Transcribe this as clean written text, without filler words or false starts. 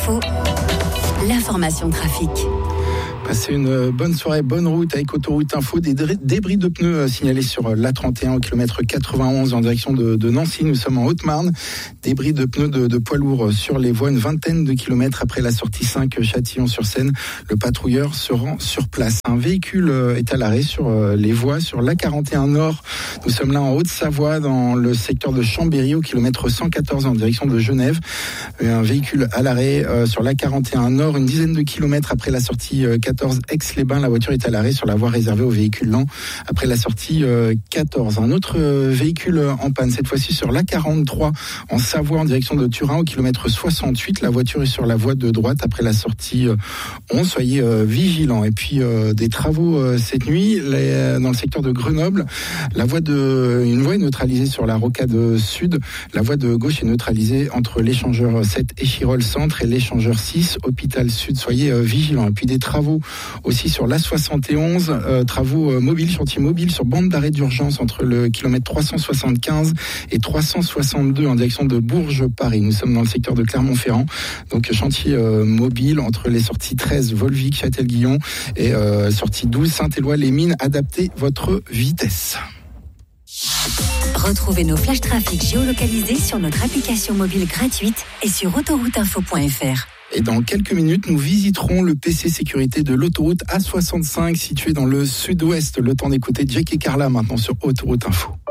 Info, l'information trafic. Passez une bonne soirée, bonne route avec Autoroute Info. Des débris de pneus signalés sur l'A31 au kilomètre 91 en direction de Nancy. Nous sommes en Haute-Marne. Débris de pneus de poids lourds sur les voies, une vingtaine de kilomètres après la sortie 5 Châtillon-sur-Seine. Le patrouilleur se rend sur place. Un véhicule est à l'arrêt sur les voies sur l'A41 Nord. Nous sommes là en Haute-Savoie, dans le secteur de Chambéry, au kilomètre 114 en direction de Genève. Un véhicule à l'arrêt sur l'A41 Nord, une dizaine de kilomètres après la sortie 14 Aix-les-Bains. La voiture est à l'arrêt sur la voie réservée aux véhicules lents après la sortie 14. Un autre véhicule en panne, cette fois-ci sur l'A43 en Savoie en direction de Turin au kilomètre 68. La voiture est sur la voie de droite après la sortie 11. Soyez vigilants. Et puis des travaux cette nuit dans le secteur de Grenoble. Une voie est neutralisée sur la rocade sud. La voie de gauche est neutralisée entre l'échangeur 7 Échirol Centre et l'échangeur 6 Hôpital Sud. Soyez vigilants. Et puis des travaux aussi sur l'A71, travaux mobiles, chantier mobile sur bande d'arrêt d'urgence entre le kilomètre 375 et 362 en direction de Bourges-Paris. Nous sommes dans le secteur de Clermont-Ferrand, donc chantier mobile entre les sorties 13 Volvic, Châtel-Guillon et sortie 12 Saint-Éloi-les-Mines. Adaptez votre vitesse. Retrouvez nos flash trafic géolocalisés sur notre application mobile gratuite et sur autorouteinfo.fr. Et dans quelques minutes, nous visiterons le PC sécurité de l'autoroute A65 situé dans le sud-ouest. Le temps d'écouter Jack et Carla maintenant sur Autoroute Info.